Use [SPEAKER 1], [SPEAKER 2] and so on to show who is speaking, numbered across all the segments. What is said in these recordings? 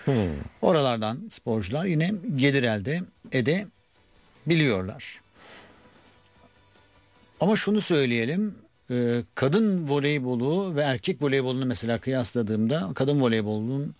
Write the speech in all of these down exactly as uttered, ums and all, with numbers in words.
[SPEAKER 1] Hmm.
[SPEAKER 2] Oralardan sporcular yine gelir elde edebiliyorlar. Ama şunu söyleyelim, kadın voleybolu ve erkek voleybolunu mesela kıyasladığımda kadın voleybolunun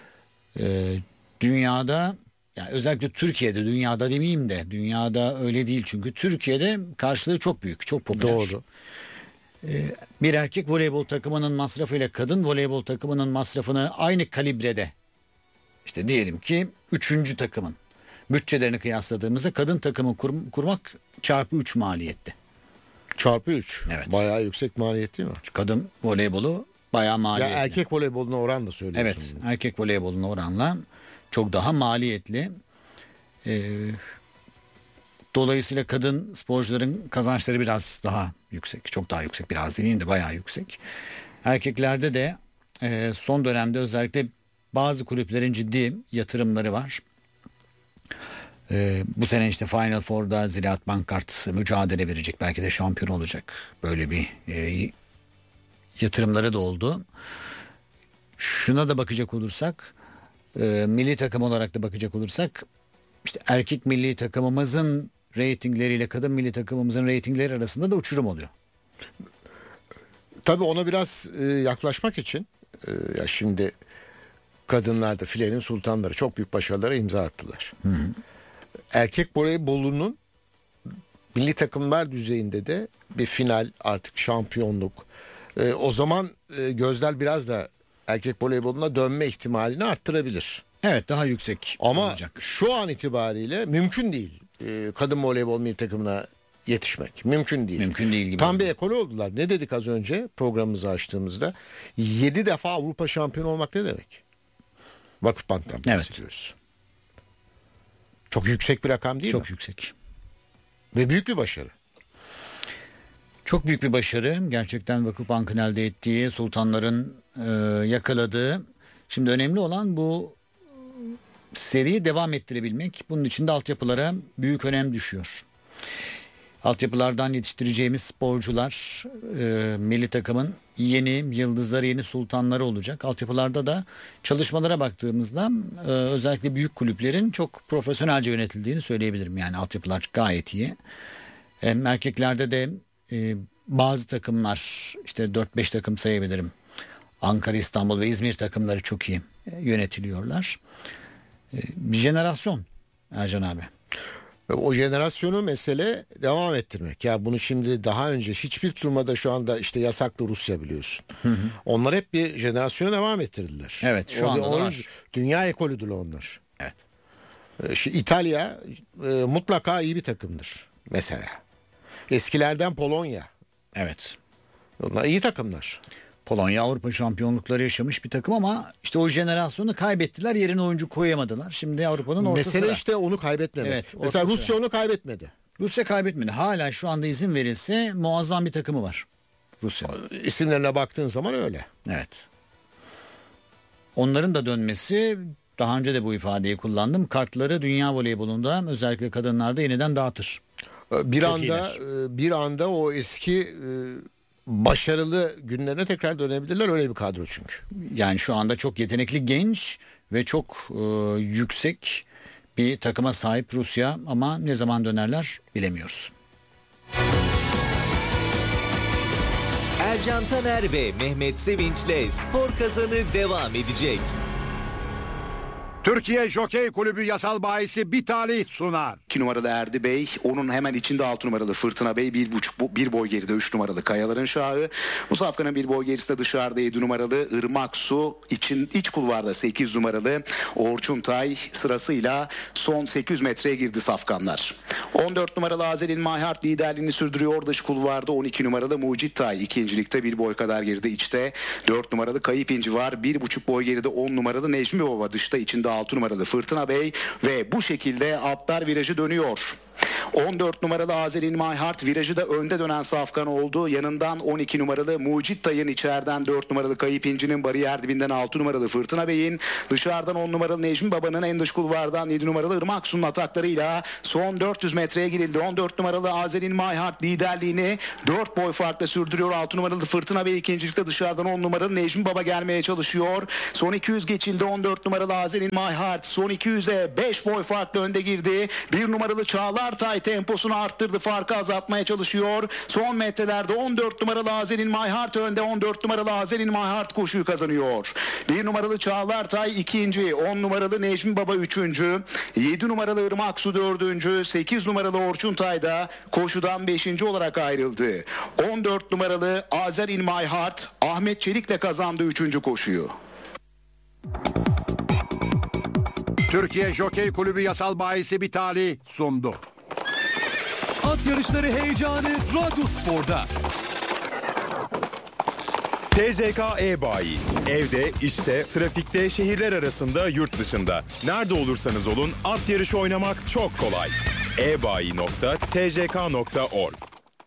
[SPEAKER 2] dünyada, yani özellikle Türkiye'de, dünyada demeyeyim de dünyada öyle değil, çünkü Türkiye'de karşılığı çok büyük, çok popüler.
[SPEAKER 1] Doğru.
[SPEAKER 2] Bir erkek voleybol takımının masrafıyla kadın voleybol takımının masrafını aynı kalibrede, işte diyelim ki üçüncü takımın bütçelerini kıyasladığımızda kadın takımı kur, kurmak çarpı üç maliyette.
[SPEAKER 1] Çarpı üç.
[SPEAKER 2] Evet.
[SPEAKER 1] Bayağı yüksek maliyet değil mi?
[SPEAKER 2] Kadın voleybolu bayağı maliyetli.
[SPEAKER 1] Ya erkek voleyboluna oran da söylüyorsun.
[SPEAKER 2] Evet,
[SPEAKER 1] bunu.
[SPEAKER 2] erkek voleyboluna oranla çok daha maliyetli. Ee, dolayısıyla kadın sporcuların kazançları biraz daha yüksek. Çok daha yüksek, biraz demeyeyim de bayağı yüksek. Erkeklerde de e, son dönemde özellikle bazı kulüplerin ciddi yatırımları var. E, bu sene işte Final Four'da Ziraat Bankart mücadele verecek. Belki de şampiyon olacak. Böyle bir e, yatırımları da oldu. Şuna da bakacak olursak, e, milli takım olarak da bakacak olursak, işte erkek milli takımımızın reytingleriyle kadın milli takımımızın reytingleri arasında da uçurum oluyor.
[SPEAKER 1] Tabii ona biraz e, yaklaşmak için e, ya şimdi kadınlarda filenin sultanları çok büyük başarılara imza attılar.
[SPEAKER 2] Hı hı.
[SPEAKER 1] Erkek voleybolunun milli takımlar düzeyinde de bir final, artık şampiyonluk. E, o zaman e, gözler biraz da erkek voleyboluna dönme ihtimalini arttırabilir.
[SPEAKER 2] Evet, daha yüksek
[SPEAKER 1] ama
[SPEAKER 2] olacak.
[SPEAKER 1] Şu an itibariyle mümkün değil e, kadın voleybol milli takımına yetişmek. Mümkün değil.
[SPEAKER 2] Mümkün değil gibi.
[SPEAKER 1] Tam bir ekol oldular. Ne dedik az önce programımızı açtığımızda? yedi defa Avrupa şampiyonu olmak ne demek? Vakıfbank'tan bahsediyoruz. Evet. Çok yüksek bir rakam değil
[SPEAKER 2] Çok
[SPEAKER 1] mi?
[SPEAKER 2] Çok yüksek.
[SPEAKER 1] Ve büyük bir başarı.
[SPEAKER 2] Çok büyük bir başarı. Gerçekten Vakıfbank'ın elde ettiği, sultanların e, yakaladığı. Şimdi önemli olan bu seriyi devam ettirebilmek. Bunun için de altyapılara büyük önem düşüyor. Altyapılardan yetiştireceğimiz sporcular e, milli takımın yeni yıldızları, yeni sultanları olacak. Altyapılarda da çalışmalara baktığımızda e, özellikle büyük kulüplerin çok profesyonelce yönetildiğini söyleyebilirim. Yani altyapılar gayet iyi. E, erkeklerde de e, bazı takımlar, işte dört beş takım sayabilirim. Ankara, İstanbul ve İzmir takımları çok iyi e, yönetiliyorlar. E, bir jenerasyon Ercan abi.
[SPEAKER 1] O jenerasyonu mesele devam ettirmek. Ya bunu şimdi daha önce hiçbir turnuvada şu anda işte yasaklı Rusya biliyorsun. Hı hı. Onlar hep bir jenerasyonu devam ettirdiler.
[SPEAKER 2] Evet, şu anda
[SPEAKER 1] o,
[SPEAKER 2] var.
[SPEAKER 1] Dünya ekolüdür onlar.
[SPEAKER 2] Evet.
[SPEAKER 1] Şimdi İtalya e, mutlaka iyi bir takımdır mesela. Eskilerden Polonya.
[SPEAKER 2] Evet.
[SPEAKER 1] Onlar iyi takımlar.
[SPEAKER 2] Polonya Avrupa şampiyonlukları yaşamış bir takım ama işte o jenerasyonu kaybettiler, yerine oyuncu koyamadılar. Şimdi Avrupa'nın orta
[SPEAKER 1] Mesele
[SPEAKER 2] sıra.
[SPEAKER 1] işte onu kaybetmemek.
[SPEAKER 2] Evet,
[SPEAKER 1] mesela Rusya
[SPEAKER 2] sıra.
[SPEAKER 1] onu kaybetmedi.
[SPEAKER 2] Rusya kaybetmedi. Hala şu anda izin verilse muazzam bir takımı var Rusya.
[SPEAKER 1] İsimlerine baktığın zaman öyle.
[SPEAKER 2] Evet. Onların da dönmesi, daha önce de bu ifadeyi kullandım, kartları dünya voleybolunda özellikle kadınlarda yeniden dağıtır.
[SPEAKER 1] Bir
[SPEAKER 2] Çok
[SPEAKER 1] anda
[SPEAKER 2] iyiler.
[SPEAKER 1] bir anda o eski başarılı günlerine tekrar dönebilirler, öyle bir kadro çünkü.
[SPEAKER 2] Yani şu anda çok yetenekli, genç ve çok e, yüksek bir takıma sahip Rusya, ama ne zaman dönerler bilemiyoruz.
[SPEAKER 3] Ercan Taner ve Mehmet Sevinç'le Spor Kazanı devam edecek.
[SPEAKER 4] Türkiye Jokey Kulübü yasal bahisi bir talih sunar.
[SPEAKER 5] iki numaralı Erdi Bey, onun hemen içinde altı numaralı Fırtına Bey, bir buçuk bir boy geride üç numaralı Kayaların Şahı. Bu safkanın bir boy gerisi de dışarıda yedi numaralı Irmak Su, için iç kulvarda sekiz numaralı Orçun Tay sırasıyla son sekiz yüz metreye girdi safkanlar. on dört numaralı Azelin Mayhart liderliğini sürdürüyor dış kulvarda. on iki numaralı Mucit Tay ikincilikte bir boy kadar geride içte. dört numaralı Kayıp İnci var. bir buçuk boy geride on numaralı Necmi Baba dışta, içinde altı numaralı Fırtına Bey ve bu şekilde atlar virajı dönüyor. on dört numaralı Azelin Mayhart virajı da önde dönen safkan oldu. Yanından on iki numaralı Mucit Tay'ın, içeriden dört numaralı Kayıp İnci'nin, bariyer dibinden altı numaralı Fırtına Bey'in, dışarıdan on numaralı Necmi Baba'nın, en dış kulvardan yedi numaralı Irmak Su'nun ataklarıyla son dört yüz metreye girildi. on dört numaralı Azelin Mayhart liderliğini dört boy farkla sürdürüyor. altı numaralı Fırtına Bey ikincilikte, dışarıdan on numaralı Necmi Baba gelmeye çalışıyor. Son iki yüz geçildi. on dört numaralı Azelin Mayhart son iki yüze beş boy farklı önde girdi. bir numaralı Çağlar Tay temposunu arttırdı. Farkı azaltmaya çalışıyor. Son metrelerde on dört numaralı Azelin Mayhart önde. on dört numaralı Azelin Mayhart koşuyu kazanıyor. bir numaralı Çağlar Tay ikinci. on numaralı Necmi Baba üçüncü. yedi numaralı Irmak Su dördüncü. sekiz numaralı Orçun Tay da koşudan beşinci olarak ayrıldı. on dört numaralı Azelin Mayhart Ahmet Çelik'le kazandı üçüncü koşuyu.
[SPEAKER 4] Türkiye Jokey Kulübü yasal bahisi Bitali sundu.
[SPEAKER 6] At yarışları heyecanı Radyo Spor'da.
[SPEAKER 7] T J K E-Bayi. Evde, işte, trafikte, şehirler arasında, yurt dışında. Nerede olursanız olun, at yarışı oynamak çok kolay. e bayi nokta t j k nokta org.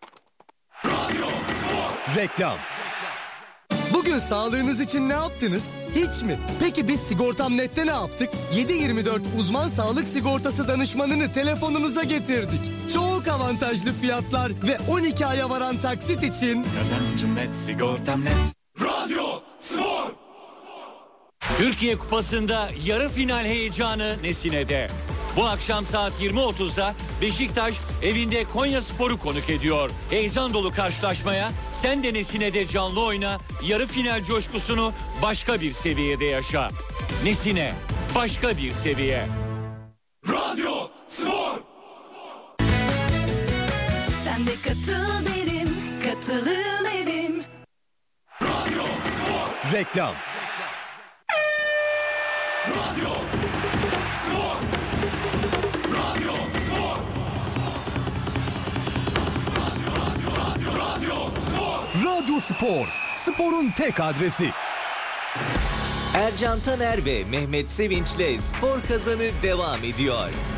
[SPEAKER 6] Reklam. Bugün sağlığınız için ne yaptınız? Hiç mi? Peki biz Sigortam Net'te ne yaptık? yedi yirmi dört uzman sağlık sigortası danışmanını telefonunuza getirdik. Çok avantajlı fiyatlar ve on iki aya varan taksit için
[SPEAKER 8] Kazancım net, sigortam net.
[SPEAKER 6] Radyo Spor.
[SPEAKER 9] Türkiye Kupası'nda yarı final heyecanı Nesine'de. Bu akşam saat yirmi otuzda Beşiktaş evinde Konyaspor'u konuk ediyor. Heyecan dolu karşılaşmaya sen de Nesine'de canlı oyna, yarı final coşkusunu başka bir seviyede yaşa. Nesine, başka bir seviye.
[SPEAKER 6] Radyo Spor.
[SPEAKER 10] Sen de katıl derim, katılın evim.
[SPEAKER 6] Radyo Spor. Reklam. Radyo Spor. Radyo Spor. Radyo, radyo, radyo, radyo Spor. Radyo Spor. Sporun tek adresi.
[SPEAKER 3] Ercan Taner ve Mehmet Sevinç'le Spor Kazanı devam ediyor.